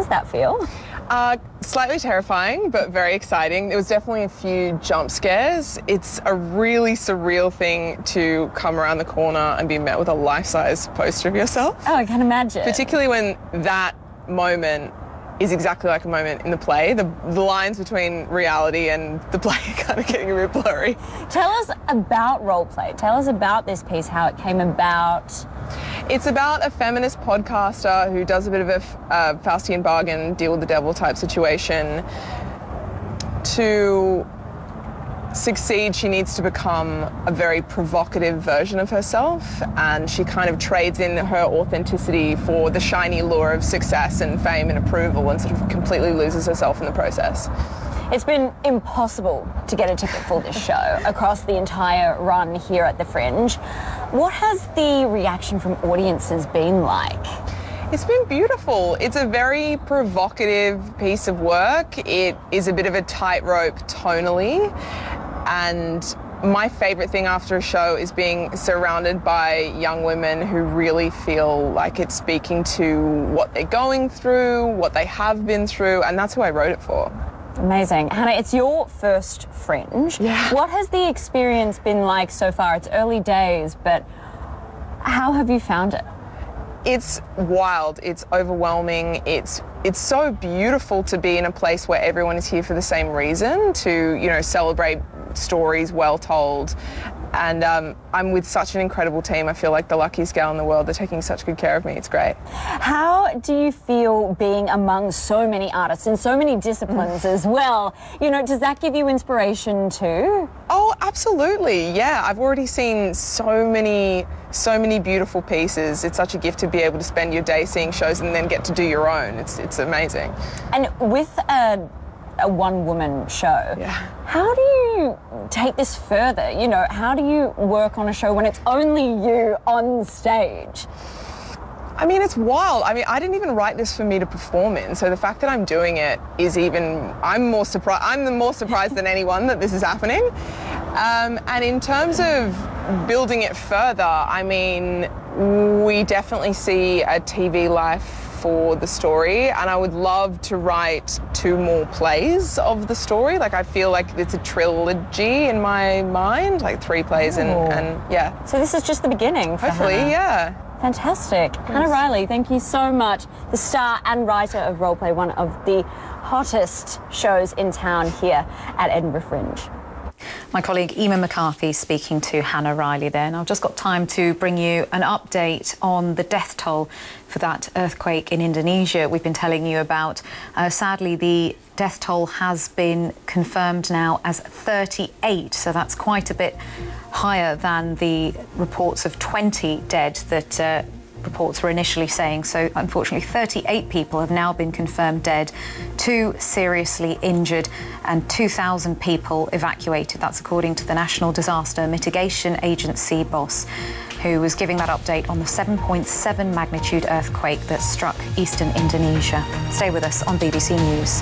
does that feel? Slightly terrifying, but very exciting. There was definitely a few jump scares. It's a really surreal thing to come around the corner and be met with a life-size poster of yourself. Oh, I can imagine. Particularly when that moment is exactly like a moment in the play. The lines between reality and the play are kind of getting a bit blurry. Tell us about role play. Tell us about this piece, how it came about. It's about a feminist podcaster who does a bit of a Faustian bargain, deal with the devil type situation. To succeed, she needs to become a very provocative version of herself, and she kind of trades in her authenticity for the shiny lure of success and fame and approval, and sort of completely loses herself in the process. It's been impossible to get a ticket for this show across the entire run here at the Fringe. What has the reaction from audiences been like? It's been beautiful. It's a very provocative piece of work. It is a bit of a tightrope tonally, and my favourite thing after a show is being surrounded by young women who really feel like it's speaking to what they're going through, what they have been through, and that's who I wrote it for. Amazing. Hannah, it's your first Fringe. Yeah. What has the experience been like so far? It's early days, but how have you found it? It's wild, it's overwhelming, it's so beautiful to be in a place where everyone is here for the same reason, to, you know, celebrate stories well told. And I'm with such an incredible team. I feel like the luckiest gal in the world. They're taking such good care of me. It's great. How do you feel being among so many artists in so many disciplines as well? You know, does that give you inspiration too? Oh, absolutely. Yeah, I've already seen so many beautiful pieces. It's such a gift to be able to spend your day seeing shows and then get to do your own. It's amazing. And with a one-woman show, yeah. How do you take this further? You know, how do you work on a show when it's only you on stage? I mean, it's wild. I mean, I didn't even write this for me to perform in, so the fact that I'm doing it is I'm more surprised. I'm more surprised than anyone that this is happening. And in terms of building it further, I mean, we definitely see a TV life for the story, and I would love to write 2 more plays of the story. Like, I feel like it's a trilogy in my mind, like 3 plays and yeah. So this is just the beginning for Hopefully, Hannah. yeah. Fantastic. Hannah Riley, thank you so much. The star and writer of Roleplay, one of the hottest shows in town here at Edinburgh Fringe. My colleague Emma McCarthy speaking to Hannah Riley there. And I've just got time to bring you an update on the death toll for that earthquake in Indonesia we've been telling you about. Sadly, the death toll has been confirmed now as 38, so that's quite a bit higher than the reports of 20 dead that reports were initially saying. So unfortunately 38 people have now been confirmed dead, 2 seriously injured, and 2,000 people evacuated. That's according to the National Disaster Mitigation Agency boss, who was giving that update on the 7.7 magnitude earthquake that struck eastern Indonesia. Stay with us on BBC News.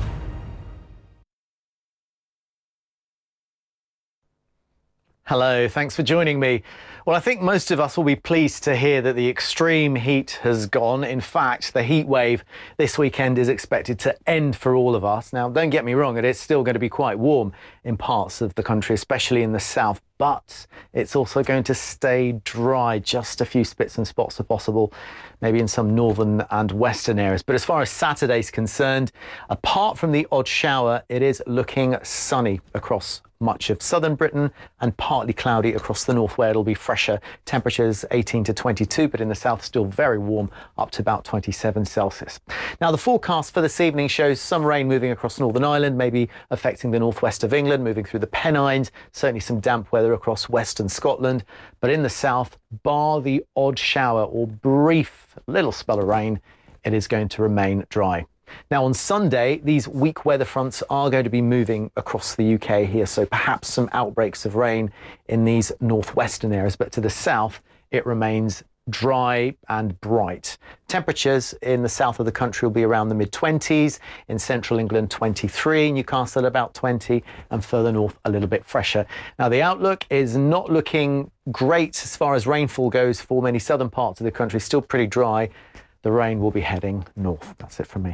Hello, thanks for joining me. Well, I think most of us will be pleased to hear that the extreme heat has gone. In fact, the heat wave this weekend is expected to end for all of us. Now, don't get me wrong, it is still going to be quite warm in parts of the country, especially in the south, but it's also going to stay dry, just a few spits and spots if possible, maybe in some northern and western areas. But as far as Saturday's concerned, apart from the odd shower, it is looking sunny across much of southern Britain and partly cloudy across the north, where it'll be fresher temperatures 18 to 22, but in the south still very warm, up to about 27 Celsius. Now, the forecast for this evening shows some rain moving across Northern Ireland, maybe affecting the northwest of England, moving through the Pennines, certainly some damp weather across western Scotland, but in the south, bar the odd shower or brief little spell of rain, it is going to remain dry. Now, on Sunday, these weak weather fronts are going to be moving across the UK here, so perhaps some outbreaks of rain in these northwestern areas, but to the south, it remains dry and bright. Temperatures in the south of the country will be around the mid-20s, in central England 23, Newcastle about 20, and further north a little bit fresher. Now, the outlook is not looking great as far as rainfall goes for many southern parts of the country, still pretty dry. The rain will be heading north. That's it from me.